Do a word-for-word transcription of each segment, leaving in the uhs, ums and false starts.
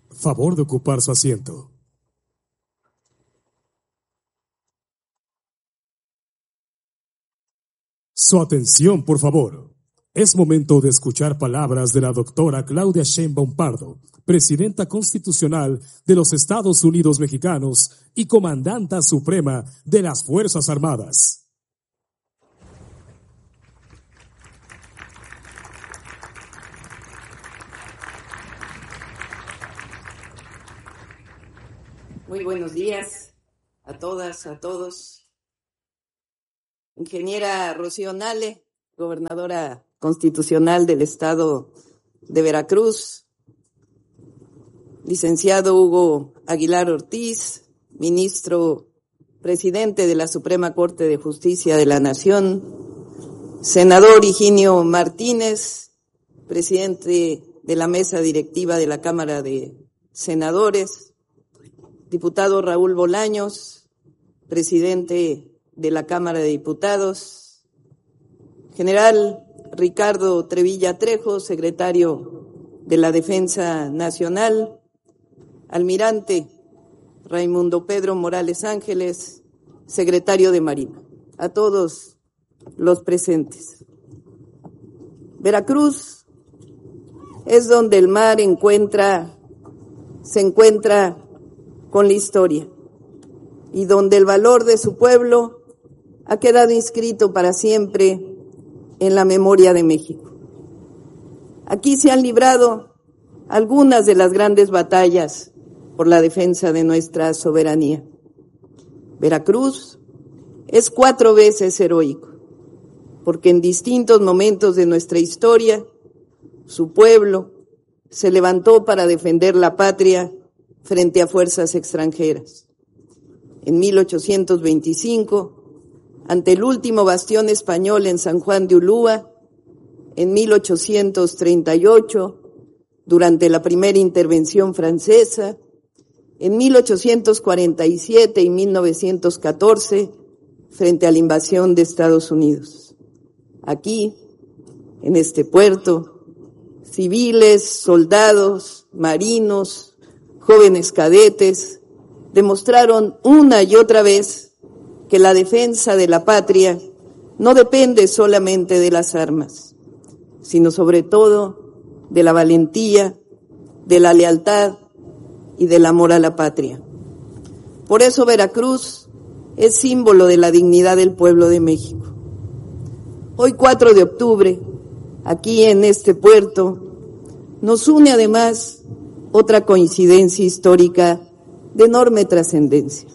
Favor de ocupar su asiento. Su atención, por favor. Es momento de escuchar palabras de la doctora Claudia Sheinbaum Pardo, presidenta constitucional de los Estados Unidos Mexicanos y comandanta suprema de las Fuerzas Armadas. Muy buenos días a todas, a todos. Ingeniera Rocío Nale, gobernadora constitucional del estado de Veracruz. Licenciado Hugo Aguilar Ortiz, ministro presidente de la Suprema Corte de Justicia de la Nación. Senador Higinio Martínez, presidente de la mesa directiva de la Cámara de Senadores. Diputado Raúl Bolaños, presidente de la Cámara de Diputados. General Ricardo Trevilla Trejo, secretario de la Defensa Nacional. Almirante Raimundo Pedro Morales Ángeles, secretario de Marina. A todos los presentes. Veracruz es donde el mar encuentra, se encuentra con la historia y donde el valor de su pueblo ha quedado inscrito para siempre en la memoria de México. Aquí se han librado algunas de las grandes batallas por la defensa de nuestra soberanía. Veracruz es cuatro veces heroico, porque en distintos momentos de nuestra historia, su pueblo se levantó para defender la patria frente a fuerzas extranjeras. En mil ochocientos veinticinco, ante el último bastión español en San Juan de Ulúa, en mil ochocientos treinta y ocho, durante la primera intervención francesa, en mil ochocientos cuarenta y siete y mil novecientos catorce, frente a la invasión de Estados Unidos. Aquí, en este puerto, civiles, soldados, marinos, jóvenes cadetes demostraron una y otra vez que la defensa de la patria no depende solamente de las armas, sino sobre todo de la valentía, de la lealtad y del amor a la patria. Por eso Veracruz es símbolo de la dignidad del pueblo de México. Hoy, cuatro de octubre, aquí en este puerto, nos une además otra coincidencia histórica de enorme trascendencia.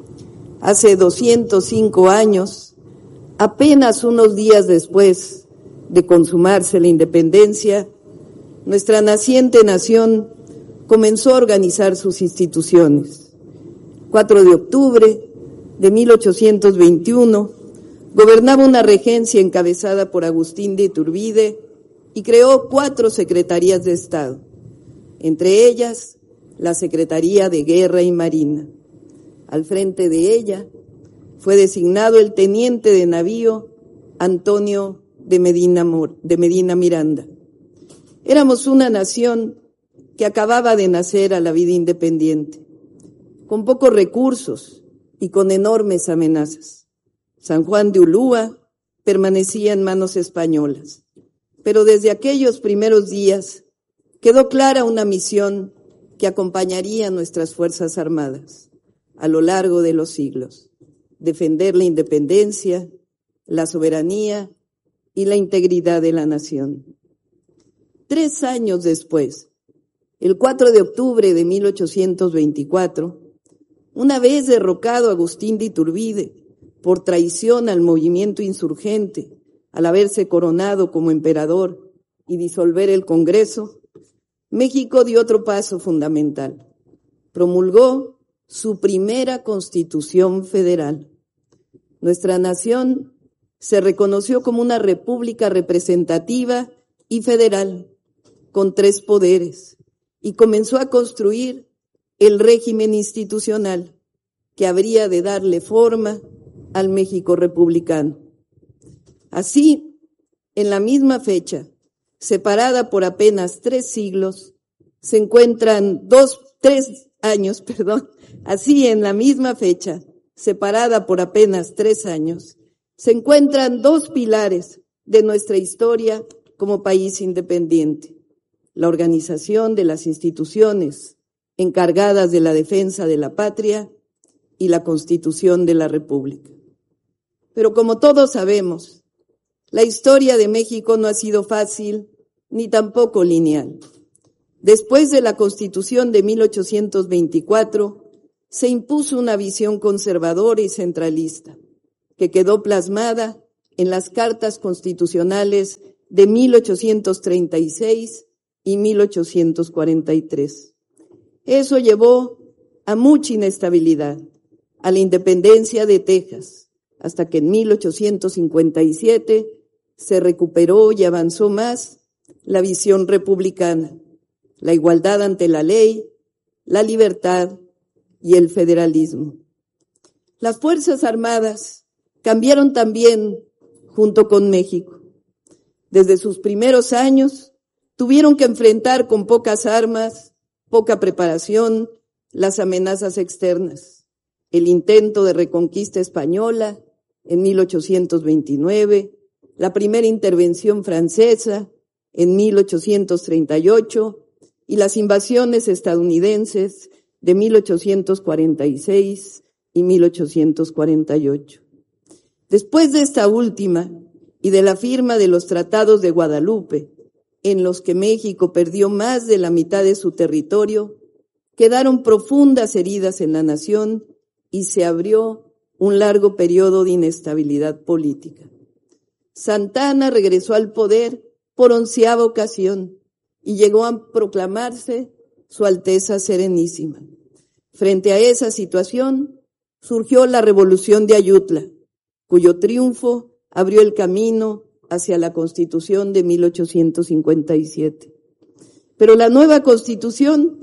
Hace doscientos cinco años, apenas unos días después de consumarse la independencia, nuestra naciente nación comenzó a organizar sus instituciones. cuatro de octubre de mil ochocientos veintiuno, gobernaba una regencia encabezada por Agustín de Iturbide y creó cuatro secretarías de Estado, entre ellas la Secretaría de Guerra y Marina. Al frente de ella fue designado el teniente de navío Antonio de Medina, Mor- de Medina Miranda. Éramos una nación que acababa de nacer a la vida independiente, con pocos recursos y con enormes amenazas. San Juan de Ulúa permanecía en manos españolas, pero desde aquellos primeros días quedó clara una misión que acompañaría a nuestras Fuerzas Armadas a lo largo de los siglos: defender la independencia, la soberanía y la integridad de la nación. Tres años después, el cuatro de octubre de mil ochocientos veinticuatro, una vez derrocado Agustín de Iturbide por traición al movimiento insurgente, al haberse coronado como emperador y disolver el Congreso, México dio otro paso fundamental. Promulgó su primera Constitución Federal. Nuestra nación se reconoció como una república representativa y federal, con tres poderes, y comenzó a construir el régimen institucional que habría de darle forma al México republicano. Así, en la misma fecha, separada por apenas tres siglos, se encuentran dos, tres años, perdón, así en la misma fecha, separada por apenas tres años, se encuentran dos pilares de nuestra historia como país independiente: la organización de las instituciones encargadas de la defensa de la patria y la Constitución de la República. Pero como todos sabemos, la historia de México no ha sido fácil ni tampoco lineal. Después de la Constitución de mil ochocientos veinticuatro, se impuso una visión conservadora y centralista, que quedó plasmada en las cartas constitucionales de mil ochocientos treinta y seis y mil ochocientos cuarenta y tres. Eso llevó a mucha inestabilidad, a la independencia de Texas, hasta que en mil ochocientos cincuenta y siete se recuperó y avanzó más la visión republicana, la igualdad ante la ley, la libertad y el federalismo. Las Fuerzas Armadas cambiaron también junto con México. Desde sus primeros años tuvieron que enfrentar con pocas armas, poca preparación, las amenazas externas, el intento de reconquista española en mil ochocientos veintinueve, la primera intervención francesa en mil ochocientos treinta y ocho y las invasiones estadounidenses de mil ochocientos cuarenta y seis y mil ochocientos cuarenta y ocho. Después de esta última y de la firma de los tratados de Guadalupe, en los que México perdió más de la mitad de su territorio, quedaron profundas heridas en la nación y se abrió un largo periodo de inestabilidad política. Santa Anna regresó al poder por onceava ocasión y llegó a proclamarse Su Alteza Serenísima. Frente a esa situación surgió la Revolución de Ayutla, cuyo triunfo abrió el camino hacia la Constitución de mil ochocientos cincuenta y siete. Pero la nueva Constitución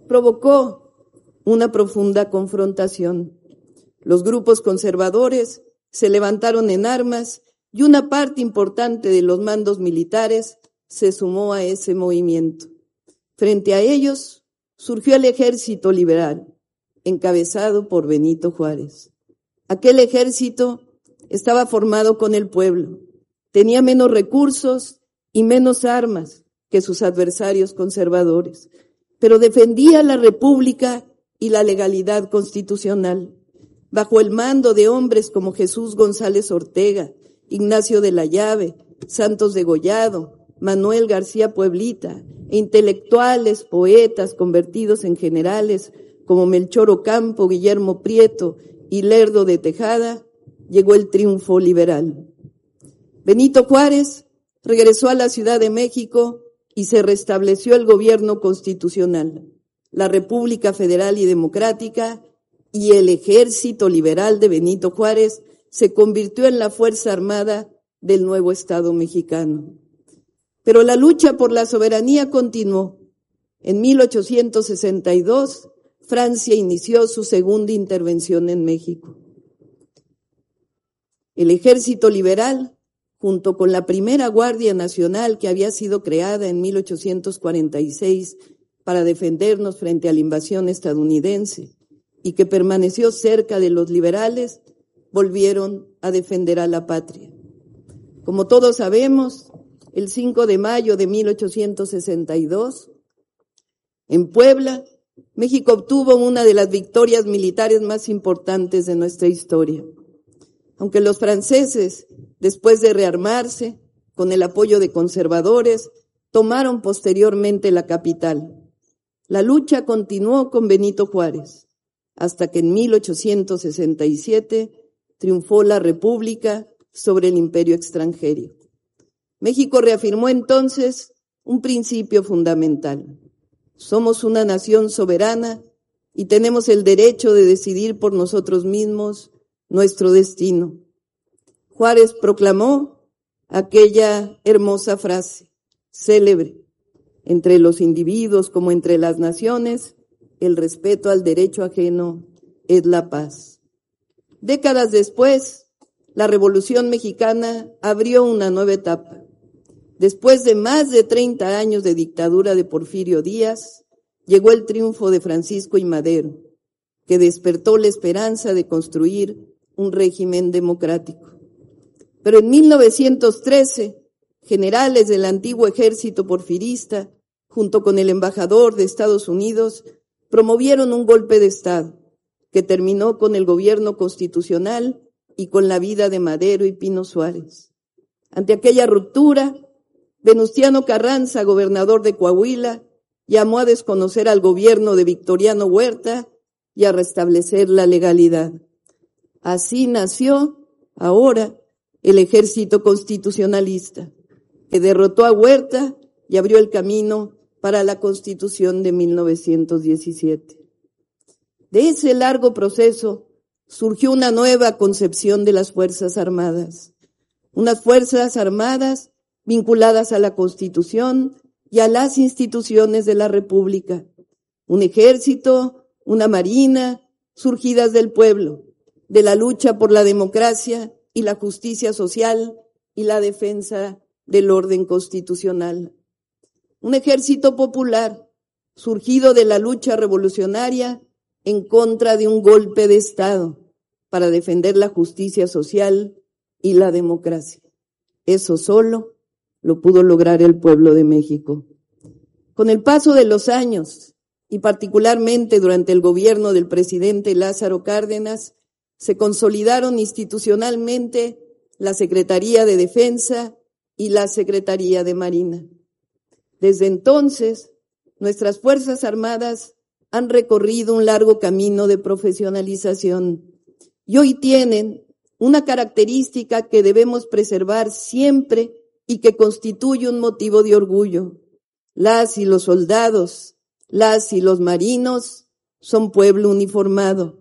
provocó una profunda confrontación. Los grupos conservadores se levantaron en armas y una parte importante de los mandos militares se sumó a ese movimiento. Frente a ellos surgió el Ejército Liberal, encabezado por Benito Juárez. Aquel ejército estaba formado con el pueblo, tenía menos recursos y menos armas que sus adversarios conservadores, pero defendía la República y la legalidad constitucional. Bajo el mando de hombres como Jesús González Ortega, Ignacio de la Llave, Santos Degollado, Manuel García Pueblita, e intelectuales, poetas convertidos en generales como Melchor Ocampo, Guillermo Prieto y Lerdo de Tejada, llegó el triunfo liberal. Benito Juárez regresó a la Ciudad de México y se restableció el gobierno constitucional, la República Federal y Democrática, y el Ejército Liberal de Benito Juárez se convirtió en la Fuerza Armada del nuevo Estado mexicano. Pero la lucha por la soberanía continuó. En mil ochocientos sesenta y dos, Francia inició su segunda intervención en México. El Ejército Liberal, junto con la primera Guardia Nacional que había sido creada en mil ochocientos cuarenta y seis para defendernos frente a la invasión estadounidense y que permaneció cerca de los liberales, volvieron a defender a la patria. Como todos sabemos, el cinco de mayo de mil ochocientos sesenta y dos, en Puebla, México obtuvo una de las victorias militares más importantes de nuestra historia. Aunque los franceses, después de rearmarse, con el apoyo de conservadores, tomaron posteriormente la capital. La lucha continuó con Benito Juárez, hasta que en mil ochocientos sesenta y siete triunfó la República sobre el imperio extranjero. México reafirmó entonces un principio fundamental. Somos una nación soberana y tenemos el derecho de decidir por nosotros mismos nuestro destino. Juárez proclamó aquella hermosa frase, célebre, entre los individuos como entre las naciones, el respeto al derecho ajeno es la paz. Décadas después, la Revolución Mexicana abrió una nueva etapa. Después de más de treinta años de dictadura de Porfirio Díaz, llegó el triunfo de Francisco I. Madero, que despertó la esperanza de construir un régimen democrático. Pero en mil novecientos trece, generales del antiguo ejército porfirista, junto con el embajador de Estados Unidos, promovieron un golpe de Estado que terminó con el gobierno constitucional y con la vida de Madero y Pino Suárez. Ante aquella ruptura, Venustiano Carranza, gobernador de Coahuila, llamó a desconocer al gobierno de Victoriano Huerta y a restablecer la legalidad. Así nació ahora el ejército constitucionalista, que derrotó a Huerta y abrió el camino para la Constitución de mil novecientos diecisiete. De ese largo proceso surgió una nueva concepción de las Fuerzas Armadas, unas Fuerzas Armadas vinculadas a la Constitución y a las instituciones de la República, un ejército, una marina, surgidas del pueblo, de la lucha por la democracia y la justicia social y la defensa del orden constitucional. Un ejército popular, surgido de la lucha revolucionaria en contra de un golpe de Estado para defender la justicia social y la democracia. Eso solo lo pudo lograr el pueblo de México. Con el paso de los años, y particularmente durante el gobierno del presidente Lázaro Cárdenas, se consolidaron institucionalmente la Secretaría de Defensa y la Secretaría de Marina. Desde entonces, nuestras Fuerzas Armadas han recorrido un largo camino de profesionalización y hoy tienen una característica que debemos preservar siempre y que constituye un motivo de orgullo. Las y los soldados, las y los marinos son pueblo uniformado.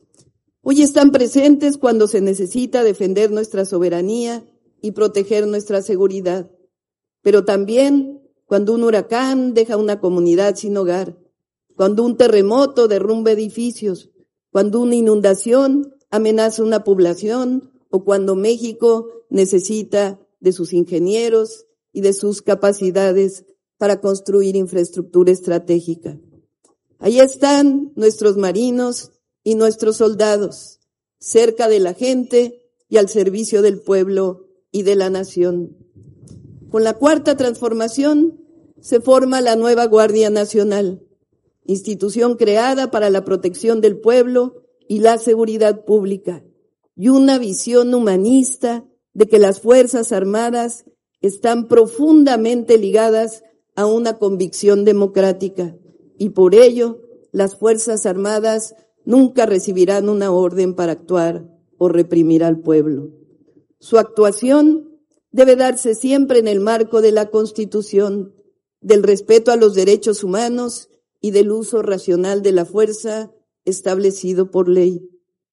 Hoy están presentes cuando se necesita defender nuestra soberanía y proteger nuestra seguridad, pero también cuando un huracán deja una comunidad sin hogar, cuando un terremoto derrumba edificios, cuando una inundación amenaza una población o cuando México necesita de sus ingenieros y de sus capacidades para construir infraestructura estratégica. Ahí están nuestros marinos y nuestros soldados, cerca de la gente y al servicio del pueblo y de la nación. Con la Cuarta Transformación se forma la nueva Guardia Nacional, institución creada para la protección del pueblo y la seguridad pública, y una visión humanista de que las Fuerzas Armadas están profundamente ligadas a una convicción democrática, y por ello las Fuerzas Armadas nunca recibirán una orden para actuar o reprimir al pueblo. Su actuación debe darse siempre en el marco de la Constitución, del respeto a los derechos humanos y del uso racional de la fuerza establecido por ley.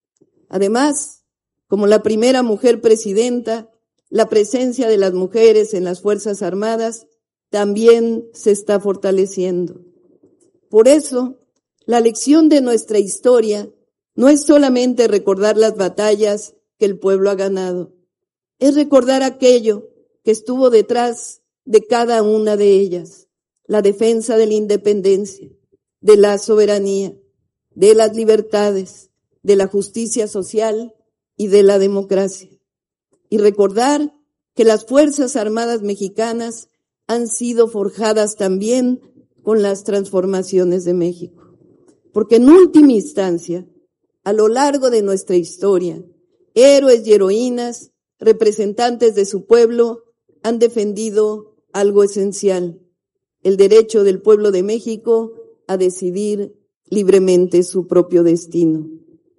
Además, como la primera mujer presidenta, la presencia de las mujeres en las Fuerzas Armadas también se está fortaleciendo. Por eso, la lección de nuestra historia no es solamente recordar las batallas que el pueblo ha ganado, es recordar aquello que estuvo detrás de cada una de ellas, la defensa de la independencia, de la soberanía, de las libertades, de la justicia social y de la democracia. Y recordar que las Fuerzas Armadas mexicanas han sido forjadas también con las transformaciones de México. Porque en última instancia, a lo largo de nuestra historia, héroes y heroínas, representantes de su pueblo, han defendido algo esencial, el derecho del pueblo de México a decidir libremente su propio destino.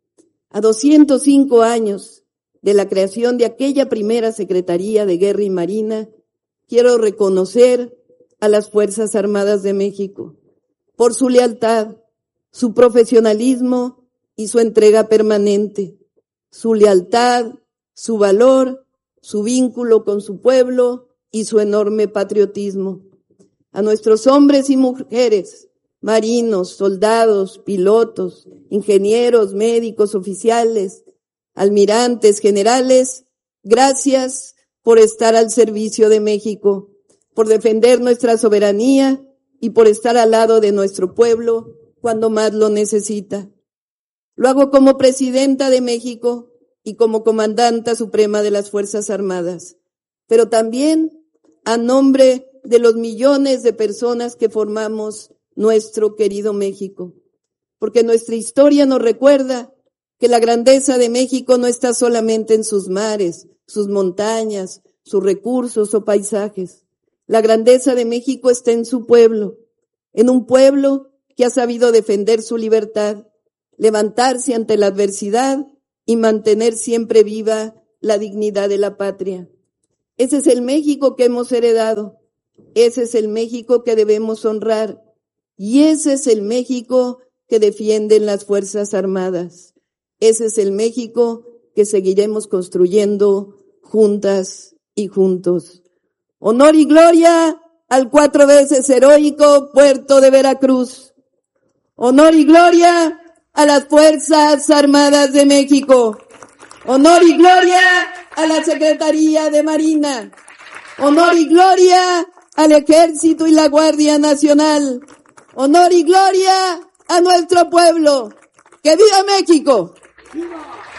A doscientos cinco años de la creación de aquella primera Secretaría de Guerra y Marina, quiero reconocer a las Fuerzas Armadas de México por su lealtad, su profesionalismo y su entrega permanente, su lealtad, su valor, su vínculo con su pueblo y su enorme patriotismo. A nuestros hombres y mujeres, marinos, soldados, pilotos, ingenieros, médicos, oficiales, almirantes, generales, gracias por estar al servicio de México, por defender nuestra soberanía y por estar al lado de nuestro pueblo cuando más lo necesita. Lo hago como presidenta de México y como comandanta suprema de las Fuerzas Armadas, pero también a nombre de los millones de personas que formamos nuestro querido México, porque nuestra historia nos recuerda que la grandeza de México no está solamente en sus mares, sus montañas, sus recursos o paisajes. La grandeza de México está en su pueblo, en un pueblo que ha sabido defender su libertad, levantarse ante la adversidad y mantener siempre viva la dignidad de la patria. Ese es el México que hemos heredado, ese es el México que debemos honrar y ese es el México que defienden las Fuerzas Armadas. Ese es el México que seguiremos construyendo juntas y juntos. Honor y gloria al cuatro veces heroico Puerto de Veracruz. Honor y gloria a las Fuerzas Armadas de México. Honor y gloria a la Secretaría de Marina. Honor y gloria al Ejército y la Guardia Nacional. Honor y gloria a nuestro pueblo. ¡Que viva México! ¡Viva!